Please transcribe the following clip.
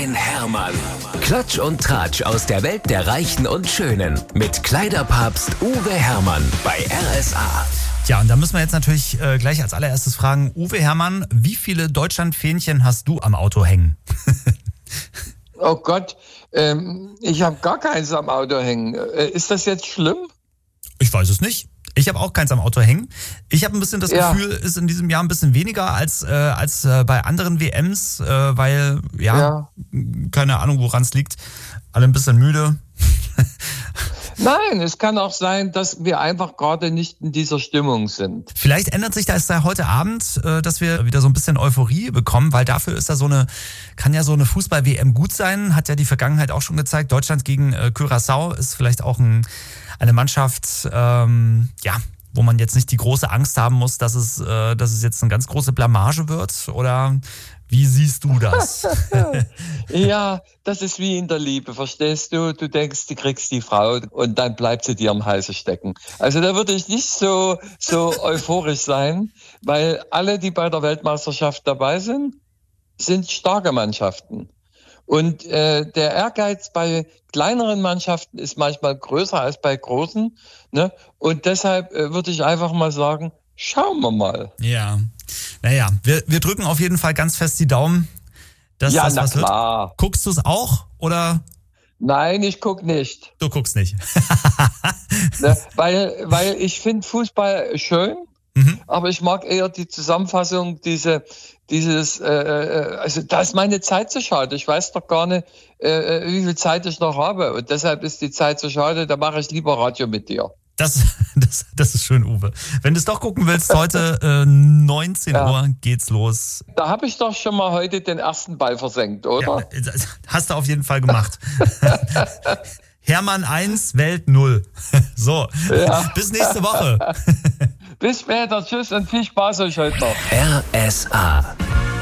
ein Hermann. Klatsch und Tratsch aus der Welt der Reichen und Schönen. Mit Kleiderpapst Uwe Hermann bei RSA. Ja, und da müssen wir jetzt natürlich gleich als allererstes fragen, Uwe Hermann, wie viele Deutschlandfähnchen hast du am Auto hängen? Oh Gott, ich habe gar keins am Auto hängen. Ist das jetzt schlimm? Ich weiß es nicht. Ich habe auch keins am Auto hängen. Ich habe ein bisschen das Gefühl, ist in diesem Jahr ein bisschen weniger als bei anderen WMs, weil, keine Ahnung, woran es liegt. Alle ein bisschen müde. Nein, es kann auch sein, dass wir einfach gerade nicht in dieser Stimmung sind. Vielleicht ändert sich das ja heute Abend, dass wir wieder so ein bisschen Euphorie bekommen, weil dafür ist da kann ja so eine Fußball-WM gut sein, hat ja die Vergangenheit auch schon gezeigt. Deutschland gegen Curaçao ist vielleicht auch eine Mannschaft, wo man jetzt nicht die große Angst haben muss, dass es jetzt eine ganz große Blamage wird, oder wie siehst du das? Ja, das ist wie in der Liebe, verstehst du? Du denkst, du kriegst die Frau und dann bleibt sie dir am Halse stecken. Also da würde ich nicht so euphorisch sein, weil alle, die bei der Weltmeisterschaft dabei sind starke Mannschaften. Und der Ehrgeiz bei kleineren Mannschaften ist manchmal größer als bei großen. Ne? Und deshalb würde ich einfach mal sagen, schauen wir mal. Ja, naja, wir drücken auf jeden Fall ganz fest die Daumen, dass das was klar. Wird. Guckst du es auch, oder? Nein, ich guck nicht. Du guckst nicht. Ne? Weil ich finde Fußball schön, aber ich mag eher die Zusammenfassung, also da ist meine Zeit zu schade. Ich weiß doch gar nicht, wie viel Zeit ich noch habe. Und deshalb ist die Zeit zu schade, da mache ich lieber Radio mit dir. Das ist schön, Uwe. Wenn du es doch gucken willst, heute 19 Uhr geht's los. Da habe ich doch schon mal heute den ersten Ball versenkt, oder? Ja, hast du auf jeden Fall gemacht. Hermann 1, Welt 0. So, bis nächste Woche. Bis später, tschüss und viel Spaß euch heute noch. RSA.